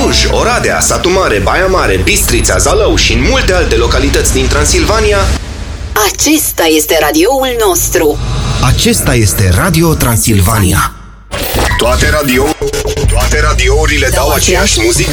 Cluj, Oradea, Satu Mare, Baia Mare, Bistrița, Zalău și în multe alte localități din Transilvania. Acesta este radioul nostru. Acesta este Radio Transilvania. Toate radiourile dau aceeași muzică.